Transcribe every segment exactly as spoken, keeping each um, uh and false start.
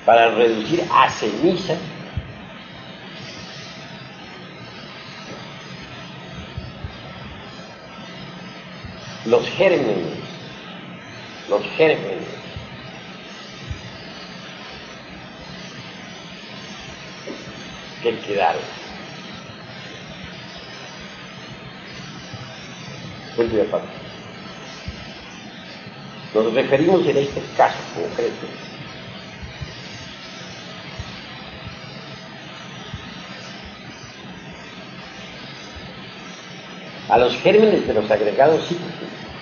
para reducir a ceniza los gérmenes, los gérmenes que quedaron. Punto y aparte. Nos referimos en este caso concreto a los gérmenes de los agregados psíquicos.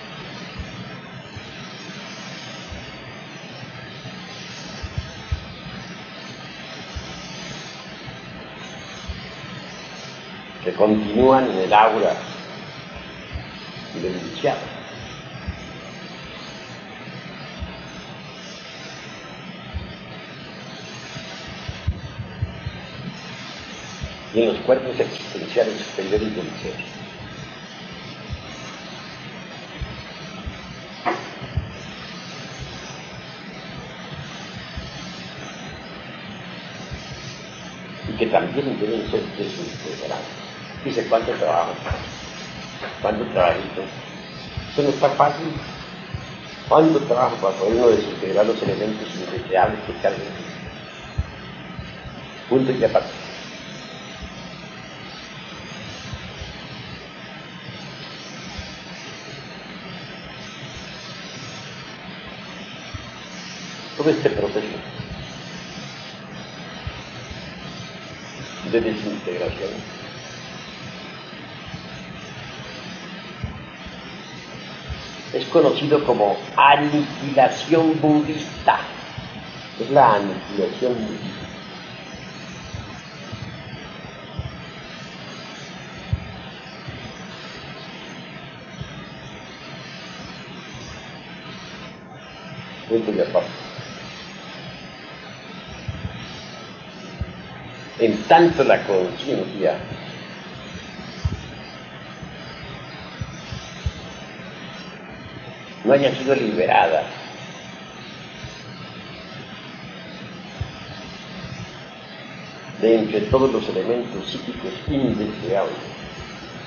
Que continúan en el aura del iniciado. Y en los cuerpos existenciales superiores del ser. Y que también deben ser desintegrados. Dice, ¿cuánto trabajo? ¿Cuánto trabajito? Eso no está fácil. ¿Cuánto trabajo para poder uno desintegrar los elementos indeseables que cargan? Punto y aparte. Todo este proceso de desintegración es conocido como aniquilación budista. Es la aniquilación budista. Punto y aparte. En tanto la conciencia no haya sido liberada de entre todos los elementos psíquicos indeseables,